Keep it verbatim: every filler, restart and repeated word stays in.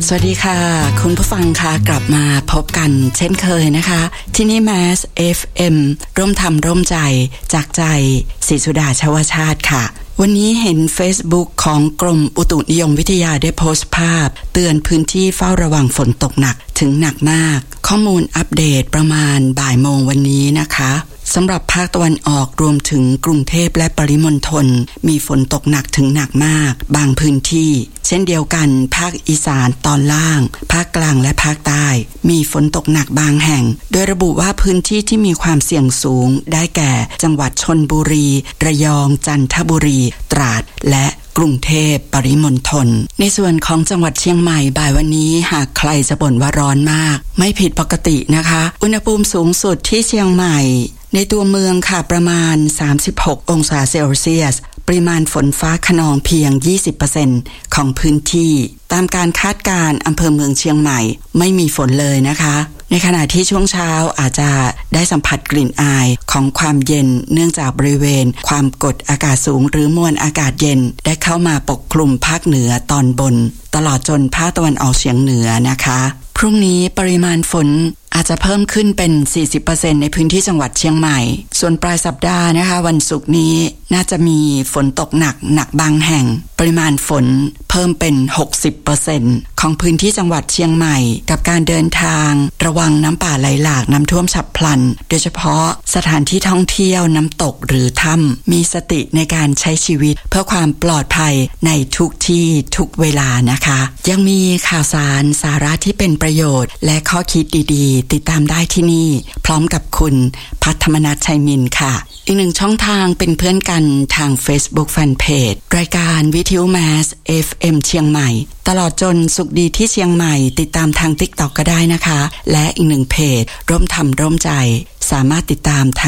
สวัสดีค่ะคุณผู้ฟังค่ะกลับมาพบกันเช่นเคยนะคะที่นี่ Mass เอฟ เอ็ม ร่วมทำร่วมใจจากใจศรีสุดาชวชาติค่ะวันนี้เห็น Facebook ของกรมอุตุนิยมวิทยาได้โพสต์ภาพเตือนพื้นที่เฝ้าระวังฝนตกหนักถึงหนักมากข้อมูลอัปเดตประมาณบ่ายโมงวันนี้นะคะสำหรับภาคตะวันออกรวมถึงกรุงเทพและปริมณฑลมีฝนตกหนักถึงหนักมากบางพื้นที่เช่นเดียวกันภาคอีสานตอนล่างภาคกลางและภาคใต้มีฝนตกหนักบางแห่งโดยระบุว่าพื้นที่ที่มีความเสี่ยงสูงได้แก่จังหวัดชลบุรีระยองจันทบุรีตราดและกรุงเทพปริมณฑลในส่วนของจังหวัดเชียงใหม่บ่ายวันนี้หากใครจะบ่นว่าร้อนมากไม่ผิดปกตินะคะอุณหภูมิสูงสุดที่เชียงใหม่ในตัวเมืองค่ะประมาณสามสิบหกองศาเซลเซียสปริมาณฝนฟ้าคะนองเพียง ยี่สิบเปอร์เซ็นต์ ของพื้นที่ตามการคาดการณ์อำเภอเมืองเชียงใหม่ไม่มีฝนเลยนะคะในขณะที่ช่วงเช้าอาจจะได้สัมผัสกลิ่นอายของความเย็นเนื่องจากบริเวณความกดอากาศสูงหรือมวลอากาศเย็นได้เข้ามาปกคลุมภาคเหนือตอนบนตลอดจนภาคตะวันออกเฉียงเหนือนะคะพรุ่งนี้ปริมาณฝนอาจจะเพิ่มขึ้นเป็น สี่สิบเปอร์เซ็นต์ ในพื้นที่จังหวัดเชียงใหม่ส่วนปลายสัปดาห์นะคะวันศุกร์นี้น่าจะมีฝนตกหนักหนักบางแห่งปริมาณฝนเพิ่มเป็น หกสิบเปอร์เซ็นต์ ของพื้นที่จังหวัดเชียงใหม่กับการเดินทางระวังน้ำป่าไหลหลากน้ำท่วมฉับพลันโดยเฉพาะสถานที่ท่องเที่ยวน้ำตกหรือถ้ำมีสติในการใช้ชีวิตเพื่อความปลอดภัยในทุกที่ทุกเวลานะคะยังมีข่าวสารสาระที่เป็นประโยชน์และข้อคิดดีๆติดตามได้ที่นี่พร้อมกับคุณพัฒมนัสชัยมินค่ะอีกหนึ่งช่องทางเป็นเพื่อนกันทาง Facebook Fanpage รายการวิทยุ Mass เอฟ เอ็ม เชียงใหม่ตลอดจนสุขดีที่เชียงใหม่ติดตามทาง TikTok ก็ได้นะคะและอีกหนึ่งเพจร่วมทำร่วมใจสามารถติดตามทาง